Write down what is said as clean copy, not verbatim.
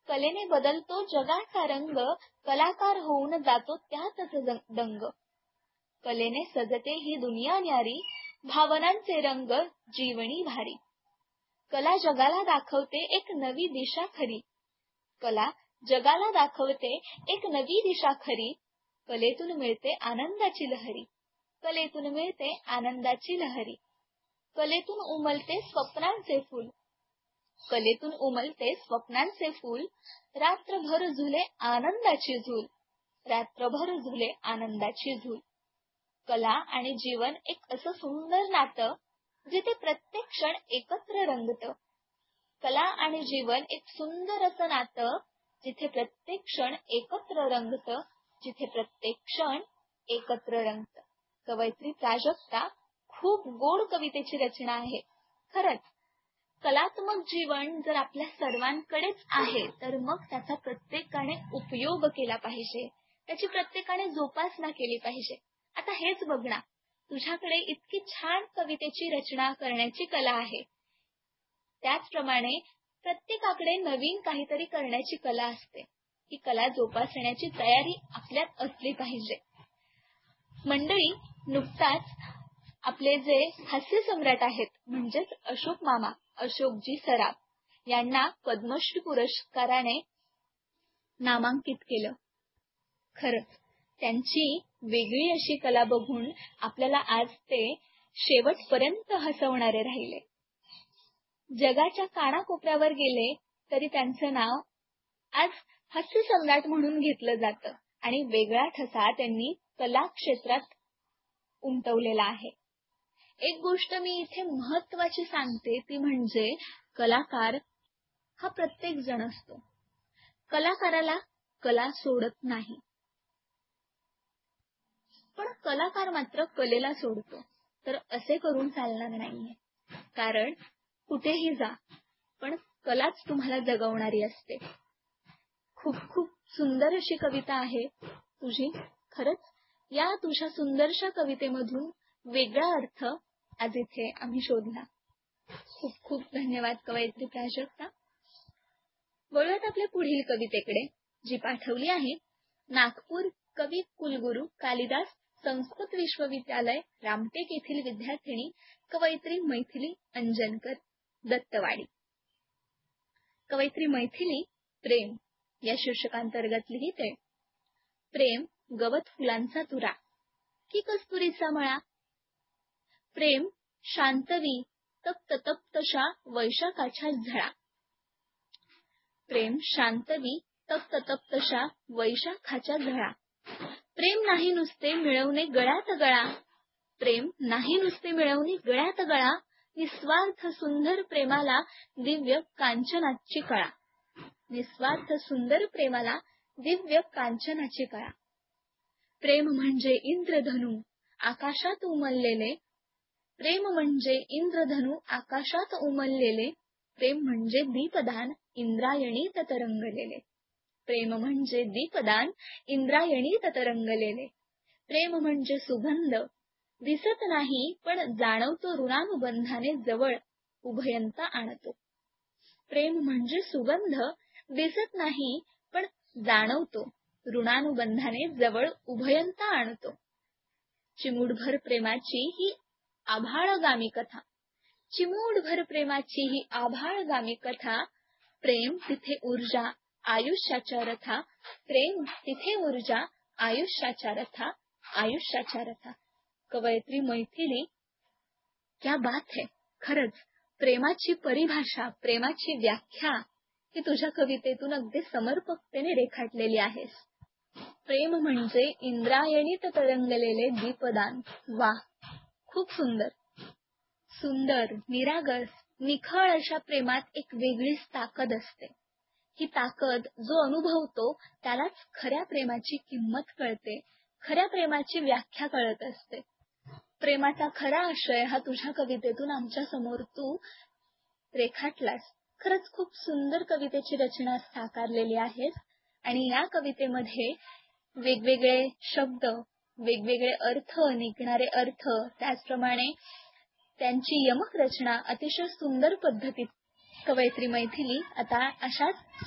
कलेने बदलतो जगाचा रंग, कलाकार होऊन जातो त्यातच दंग. कलेने सजते ही दुनिया न्यारी, भावनांचे रंग जीवनी भारी. कला जगाला दाखवते एक नवी दिशा खरी. कला जगाला दाखवते एक नवी दिशा खरी. कलेतून मिळते आनंदाची लहरी. कलेतून मिळते आनंदाची लहरी. कलेतून उमलते स्वप्नांचे फूल. कलेतून उमलते स्वप्नांचे फूल. रात्रभर झुले आनंदाची झूल. रात्रभर झुले आनंदाची झूल. कला आणि जीवन एक असं सुंदर नातं, जिथे प्रत्येक क्षण एकत्र रंगतं. कला आणि जीवन एक सुंदर असं नातं, जिथे प्रत्येक क्षण एकत्र रंगतं. जिथे प्रत्येक क्षण एकत्र रंगतं. कवयित्री प्राजक्ता खूप गोड कवितेची रचना आहे. खरंच कलात्मक जीवन जर आपल्या सर्वांकडेच आहे, तर मग त्याचा प्रत्येकाने उपयोग केला पाहिजे. त्याची प्रत्येकाने जोपासना केली पाहिजे. आता हेच बघ ना, तुझ्याकडे इतकी छान कवितेची रचना करण्याची कला आहे. त्याचप्रमाणे प्रत्येकाकडे नवीन काहीतरी करण्याची कला असते. ही कला जोपासण्याची तयारी आपल्यात असली पाहिजे. मंडळी, नुकताच आपले जे हास्य सम्राट आहेत, म्हणजेच अशोक मामा, अशोकजी सराफ यांना पद्मश्री पुरस्काराने नामांकित केलं. खरंच त्यांची वेगळी अशी कला बघून आपल्याला आज ते शेवटपर्यंत हसवणारे राहिले. जगाच्या कानाकोपऱ्यावर गेले तरी त्यांचं नाव आज हास्य सम्राट म्हणून घेतलं जातं आणि वेगळा ठसा त्यांनी कला क्षेत्रात उमटवलेला आहे. एक गोष्ट मी इथे महत्त्वाची सांगते, ती म्हणजे कलाकार हा प्रत्येक जण असतो. कलाकाराला कला सोडत नाही, पण कलाकार मात्र कलेला सोडतो. तर असे करून चालणार नाहीये. कारण कुठेही जा, पण कलाच तुम्हाला जगवणारी असते. खूप खूप सुंदर अशी कविता आहे तुझी. खरंच या तुझ्या सुंदरशा कवितेमधून वेगळा अर्थ आज इथे आम्ही शोधला. खूप खूप धन्यवाद कवयित्री प्राजक्ता. वळूयात आपल्या पुढील कवितेकडे, जी पाठवली आहे नागपूर कवी कुलगुरू कालिदास संस्कृत विश्वविद्यालय रामटेक येथील विद्यार्थिनी कवयित्री मैथिली अंजनकर दत्तवाडी. कवयित्री मैथिली प्रेम या शीर्षकांतर्गत लिहिते. प्रेम गवत फुलांचा तुरा की कस्तुरीचा मळा. प्रेम शांतवी तप्त तप्तशा वैशाखाच्या झळा. प्रेम शांतवी तप्त तप्तशा वैशाखाच्या झळा. प्रेम नाही नुसते मिळवणे गळ्यात गळा. प्रेम नाही नुसते मिळवणे गळ्यात गळा. निस्वार्थ सुंदर प्रेमाला दिव्य कांचनाची कळा. निस्वार्थ सुंदर प्रेमाला दिव्य कांचनाची कळा. प्रेम म्हणजे इंद्रधनु आकाशात उमललेले. प्रेम म्हणजे इंद्रधनु आकाशात उमललेले. प्रेम म्हणजे दीपदान इंद्रायणीत तरंगलेले. प्रेम म्हणजे दीपदान इंद्रायणीत तरंगलेले. प्रेम म्हणजे सुगंध दिसत नाही, पण जाणवतो ऋणानुबंधाने जवळ उभयंता आणतो. प्रेम म्हणजे सुगंध दिसत नाही, पण जाणवतो ऋणानुबंधाने जवळ उभयंता आणतो. चिमूटभर प्रेमाची ही आभाळगामी कथा. चिमूटभर प्रेमाची ही आभाळगामी कथा. प्रेम तिथे ऊर्जा आयुष्याच्या रथा. प्रेम तिथे ऊर्जा आयुष्याच्या रथा. आयुष्याच्या रथा. कवयित्री मैथिली, क्या बात है. खरंच प्रेमाची परिभाषा, प्रेमाची व्याख्या ही तुझ्या कवितेतून अगदी समर्पकतेने रेखाटलेली आहेस. प्रेम म्हणजे इंद्रायणीत तरंगलेले दीपदान. वा, खूप सुंदर. सुंदर, निरागस, निखळ अशा प्रेमात एक वेगळीच ताकद असते. ही ताकद जो अनुभवतो त्यालाच खऱ्या प्रेमाची किंमत कळते, खऱ्या प्रेमाची व्याख्या कळत असते. प्रेमाचा खरा आशय हा तुझ्या कवितेतून आमच्या समोर तू रेखाटलास. खरंच खूप सुंदर कवितेची रचना साकारलेली आहेस आणि या कवितेमध्ये वेगवेगळे शब्द, वेगवेगळे अर्थ, निघणारे अर्थ, त्याचप्रमाणे त्यांची यमक रचना अतिशय सुंदर पद्धतीत कवयित्री मैथिली आता अशाच